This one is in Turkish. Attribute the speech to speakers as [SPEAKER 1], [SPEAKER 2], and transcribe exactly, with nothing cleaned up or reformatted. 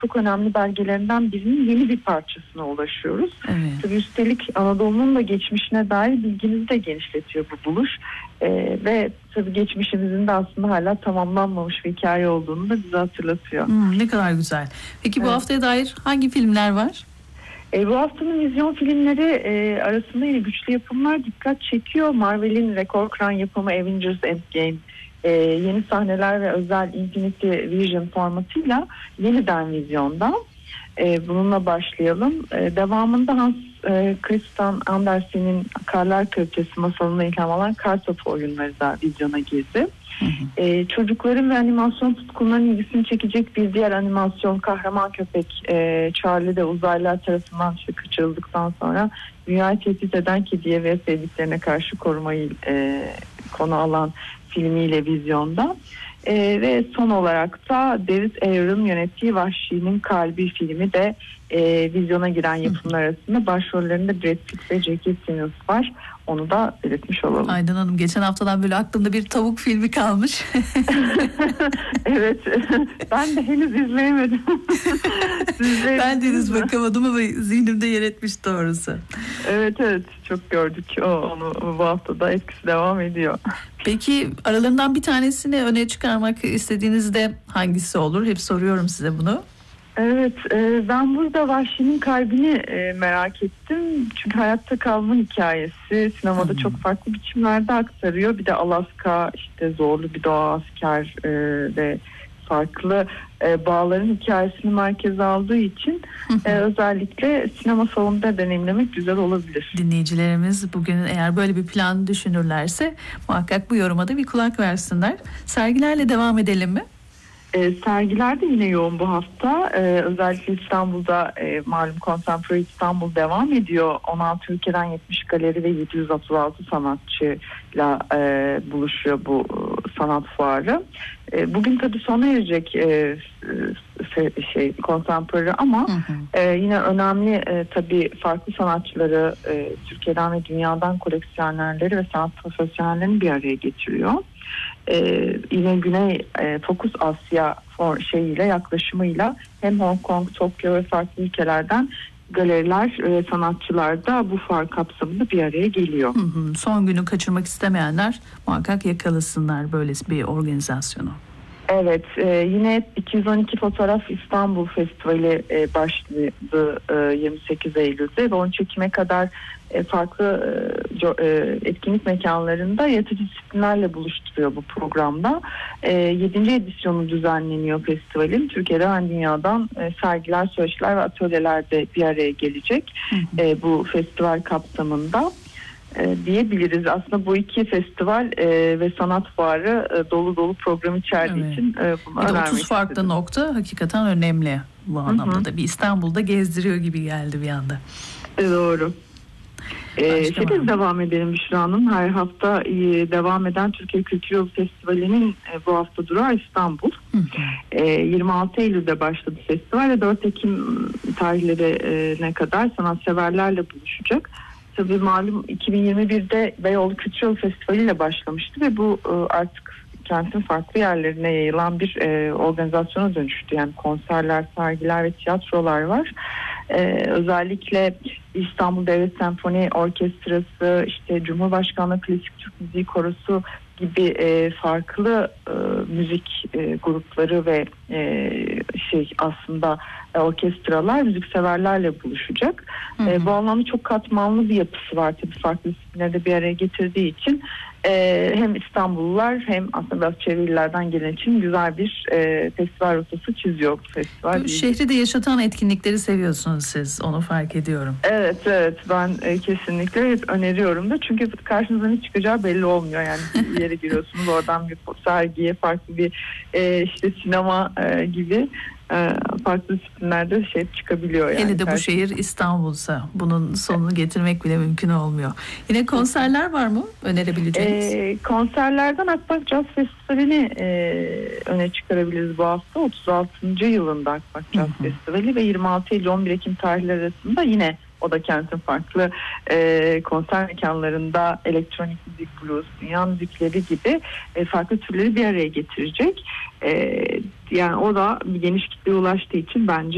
[SPEAKER 1] çok önemli belgelerinden birinin yeni bir parçasına ulaşıyoruz.
[SPEAKER 2] Evet.
[SPEAKER 1] Tabii üstelik Anadolu'nun da geçmişine dair bilgimizi de genişletiyor bu buluş. Ee, ve tabii geçmişimizin de aslında hala tamamlanmamış bir hikaye olduğunu da bize hatırlatıyor.
[SPEAKER 2] Hmm, ne kadar güzel. Peki bu
[SPEAKER 1] Evet.
[SPEAKER 2] haftaya dair hangi filmler var?
[SPEAKER 1] E, bu haftanın vizyon filmleri e, arasında yine güçlü yapımlar dikkat çekiyor. Marvel'in rekor kıran yapımı Avengers Endgame e, yeni sahneler ve özel Infinity Vision formatıyla yeniden vizyonda. E, bununla başlayalım. E, devamında Hans e, Christian Andersen'in Karlar Kraliçesi masalına ilham alan Kartopu oyunları da vizyona girdi.
[SPEAKER 2] Hı hı.
[SPEAKER 1] Ee, çocukların ve animasyon tutkunlarının ilgisini çekecek bir diğer animasyon kahraman köpek e, Charlie de uzaylılar tarafından işte kaçırıldıktan sonra dünyayı tehdit eden kediye ve sevdiklerine karşı korumayı e, konu alan filmiyle vizyonda. E, ve son olarak da David Ayer'ın yönettiği Vahşi'nin Kalbi filmi de e, vizyona giren yapımlar arasında. Başrollerinde Brad Pitt ve Jackie Simmons var. Onu da belirtmiş olalım.
[SPEAKER 2] Aydan Hanım, geçen haftadan böyle aklımda bir tavuk filmi kalmış.
[SPEAKER 1] Evet. Ben de henüz izleyemedim.
[SPEAKER 2] Ben de henüz bakamadım ama zihnimde yer etmiş doğrusu.
[SPEAKER 1] Evet evet. Çok gördük. O, onu bu haftada etkisi devam ediyor.
[SPEAKER 2] Peki aralarından bir tanesini öne çıkarmak istediğinizde hangisi olur? Hep soruyorum size bunu.
[SPEAKER 1] Evet, e, ben burada Vahşi'nin Kalbini e, merak ettim. Çünkü hayatta kalma hikayesi sinemada hmm. çok farklı biçimlerde aktarıyor. Bir de Alaska, işte zorlu bir doğa asker e, ve farklı e, bağların hikayesini merkeze aldığı için e, özellikle sinema salonunda deneyimlemek güzel olabilir.
[SPEAKER 2] Dinleyicilerimiz bugün eğer böyle bir plan düşünürlerse muhakkak bu yoruma da bir kulak versinler. Sergilerle devam edelim mi?
[SPEAKER 1] E, sergiler de yine yoğun bu hafta. E, özellikle İstanbul'da e, malum Contemporary İstanbul devam ediyor. on altı ülkeden yetmiş galeri ve yedi yüz otuz altı sanatçıyla e, buluşuyor bu e, sanat fuarı. E, bugün tabii sona erecek e, e, şey Contemporary ama hı hı. E, yine önemli e, tabii farklı sanatçıları e, Türkiye'den ve dünyadan koleksiyonerleri ve sanat profesyonellerini bir araya getiriyor. Ee, yine Güney e, Fokus Asya for, şeyiyle yaklaşımıyla hem Hong Kong, Tokyo ve farklı ülkelerden galeriler ve sanatçılar da bu fuar kapsamında bir araya geliyor.
[SPEAKER 2] Hı hı. Son günü kaçırmak istemeyenler muhakkak yakalasınlar böylesi bir organizasyonu.
[SPEAKER 1] Evet, e, yine iki yüz on iki Fotoğraf İstanbul Festivali e, başladı e, yirmi sekiz Eylül'de ve on Ekim'e kadar e, farklı e, e, etkinlik mekanlarında yaratıcı disiplinlerle buluşturuyor bu programda. E, yedinci edisyonu düzenleniyor festivalin. Türkiye'den ve dünyadan e, sergiler, söyleşiler ve atölyelerde bir araya gelecek e, bu festival kapsamında. E, diyebiliriz. Aslında bu iki festival e, ve sanat fuarı e, dolu dolu program içerdiği evet. için e, bunu önermek
[SPEAKER 2] otuz farklı
[SPEAKER 1] istedim.
[SPEAKER 2] Nokta hakikaten önemli bu anlamda Hı-hı. da. Bir İstanbul'da gezdiriyor gibi geldi bir anda.
[SPEAKER 1] E, doğru. Ee, Şeyde devam edelim Büşra Hanım. Her hafta e, devam eden Türkiye Kültür Yolu Festivali'nin e, bu hafta durağı İstanbul. E, yirmi altı Eylül'de başladı festival ve dört Ekim tarihlerine kadar sanatseverlerle buluşacak. Tabii malum iki bin yirmi birde Beyoğlu Kültür Yolu Festivali ile başlamıştı ve bu e, artık kentin farklı yerlerine yayılan bir e, organizasyona dönüştü. Yani konserler, sergiler ve tiyatrolar var. Ee, özellikle İstanbul Devlet Senfoni Orkestrası, işte Cumhurbaşkanlığı Klasik Türk Müziği Korosu gibi e, farklı e, müzik e, grupları ve e, şey aslında e, orkestralar müzikseverlerle buluşacak. Hı hı. E, bu anlamda çok katmanlı bir yapısı var tabii, farklı disiplinleri bir araya getirdiği için e, hem İstanbullular hem aslında biraz çevre illerden gelen için güzel bir e, festival rotası çiziyor bu festival.
[SPEAKER 2] Bu şehri de yaşatan etkinlikleri seviyorsunuz siz, onu fark ediyorum.
[SPEAKER 1] Evet evet ben e, kesinlikle öneriyorum da, çünkü karşınıza ne çıkacağı belli olmuyor. Yani bir yere giriyorsunuz, oradan bir sergiye, farklı bir e, işte sinema e, gibi e, farklı disiplinlerde şey çıkabiliyor. Yani.
[SPEAKER 2] Hele de bu şehir İstanbul'sa bunun sonunu getirmek bile mümkün olmuyor. Yine konserler var mı önerebileceğiniz?
[SPEAKER 1] E, konserlerden Akbak Jazz Festivali'ni e, öne çıkarabiliriz bu hafta. otuz altıncı yılında Akbak Jazz Festivali ve yirmi altı Eylül on bir Ekim tarihleri arasında yine o da kentin farklı e, konser mekanlarında elektronik müzik, blues, dünya müzikleri gibi e, farklı türleri bir araya getirecek. E, yani o da bir geniş kitleye ulaştığı için bence